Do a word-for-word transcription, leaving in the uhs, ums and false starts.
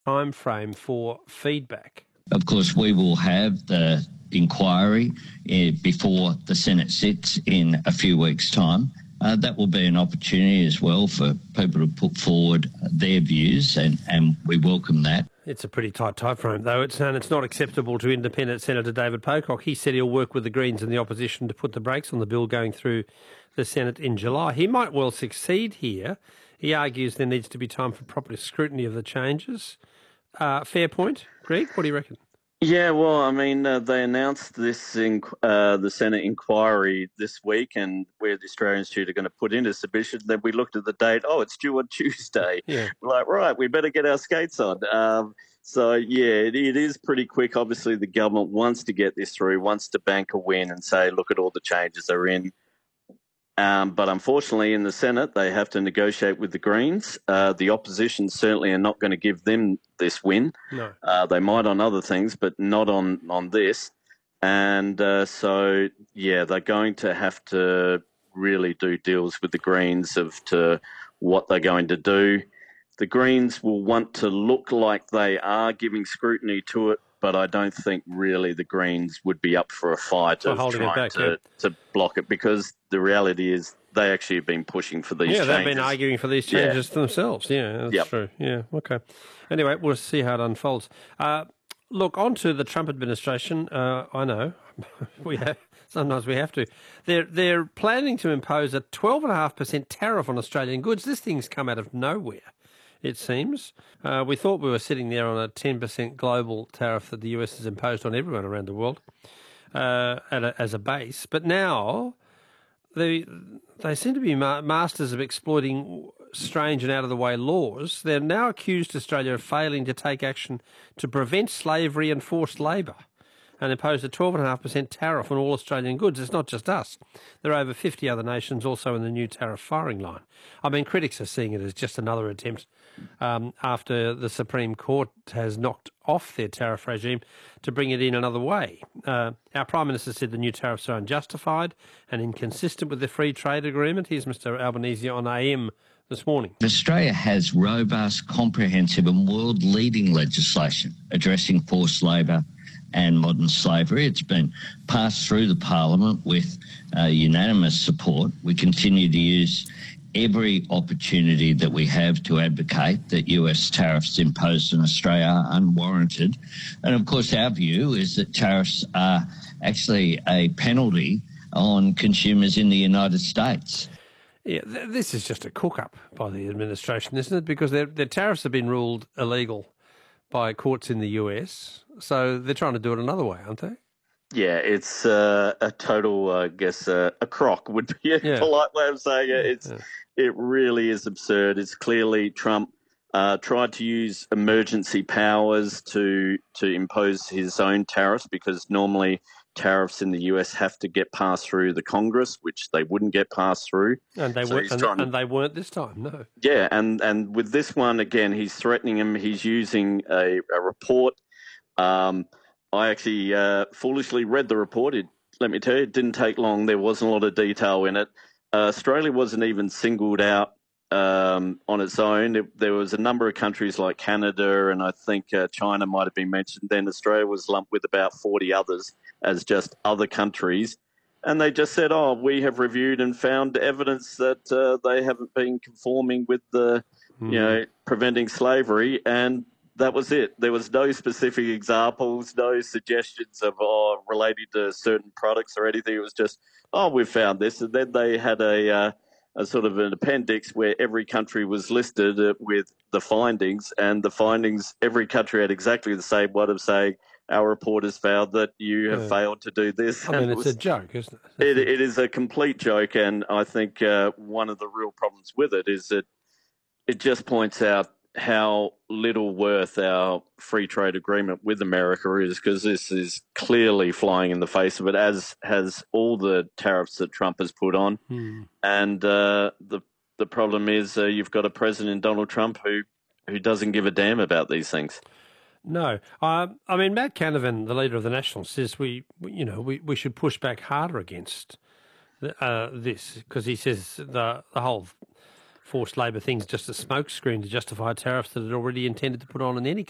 time frame for feedback? Of course, we will have the inquiry uh, before the Senate sits in a few weeks' time. Uh, that will be an opportunity as well for people to put forward their views, and, and we welcome that. It's a pretty tight time frame, though. It's, and it's not acceptable to independent Senator David Pocock. He said he'll work with the Greens and the opposition to put the brakes on the bill going through the Senate in July. He might well succeed here. He argues there needs to be time for proper scrutiny of the changes. Uh, fair point. Greg, what do you reckon? Yeah, well, I mean, uh, they announced this in uh, the Senate inquiry this week, and where the Australian Institute are going to put in a submission. Then we looked at the date. Oh, it's due on Tuesday. Yeah. We're like, right, we better get our skates on. Um, so, yeah, it, it is pretty quick. Obviously, the government wants to get this through, wants to bank a win and say, look at all the changes they're in. Um, but unfortunately, in the Senate, they have to negotiate with the Greens. Uh, the opposition certainly are not going to give them this win. No. Uh, they might on other things, but not on, on this. And uh, so, yeah, they're going to have to really do deals with the Greens of to what they're going to do. The Greens will want to look like they are giving scrutiny to it, but I don't think really the Greens would be up for a fight For of holding it trying back, to, yeah. to block it, because the reality is they actually have been pushing for these Yeah, changes. they've been arguing for these Yeah. changes themselves. Yeah, that's Yep. true. Yeah, okay. Anyway, we'll see how it unfolds. Uh, look, on to the Trump administration. Uh, I know we have, sometimes we have to. They're they're planning to impose a twelve point five percent tariff on Australian goods. This thing's come out of nowhere, it seems. Uh, we thought we were sitting there on a ten percent global tariff that the U S has imposed on everyone around the world uh, at a, as a base. But now they, they seem to be ma- masters of exploiting strange and out-of-the-way laws. They're now accused Australia of failing to take action to prevent slavery and forced labour, and imposed a twelve point five percent tariff on all Australian goods. It's not just us. There are over fifty other nations also in the new tariff firing line. I mean, critics are seeing it as just another attempt um, after the Supreme Court has knocked off their tariff regime to bring it in another way. Uh, our Prime Minister said the new tariffs are unjustified and inconsistent with the free trade agreement. Here's Mister Albanese on A M this morning. Australia has robust, comprehensive and world-leading legislation addressing forced labour and modern slavery. It's been passed through the Parliament with uh, unanimous support. We continue to use every opportunity that we have to advocate that U S tariffs imposed on Australia are unwarranted. And of course, our view is that tariffs are actually a penalty on consumers in the United States. Yeah, th- this is just a cook-up by the administration, isn't it? Because their, their tariffs have been ruled illegal by courts in the U S, so they're trying to do it another way, aren't they? Yeah, it's uh, a total, uh, I guess, uh, a crock would be a Yeah. polite way of saying it. It's, Yeah. It really is absurd. It's clearly Trump uh, tried to use emergency powers to to impose his own tariffs, because normally tariffs in the U S have to get passed through the Congress, which they wouldn't get passed through. And they So weren't, he's and, trying to- and they weren't this time. No. Yeah, and, and with this one, again, he's threatening him. He's using a, a report. Um, I actually uh, foolishly read the report. It, let me tell you, it didn't take long. There wasn't a lot of detail in it. Uh, Australia wasn't even singled out um, on its own. It, there was a number of countries like Canada, and I think uh, China might have been mentioned. Then Australia was lumped with about forty others as just other countries. And they just said, oh, we have reviewed and found evidence that uh, they haven't been conforming with the, Mm. you know, preventing slavery. And that was it. There was no specific examples, no suggestions of, oh, related to certain products or anything. It was just, oh, we've found this. And then they had a, uh, a sort of an appendix where every country was listed uh, with the findings. And the findings, every country had exactly the same one of saying, our report has found that you have Yeah. failed to do this. I mean, And it it's was- a joke, isn't it? it, it is a complete joke, and I think uh, one of the real problems with it is that it just points out how little worth our free trade agreement with America is, because this is clearly flying in the face of it, as has all the tariffs that Trump has put on. Hmm. And uh, the the problem is uh, you've got a president, Donald Trump, who who doesn't give a damn about these things. No, uh, I mean Matt Canavan, the leader of the Nationals, says we, we you know, we, we should push back harder against the, uh, this, because he says the the whole forced labour thing's just a smokescreen to justify tariffs that it already intended to put on in any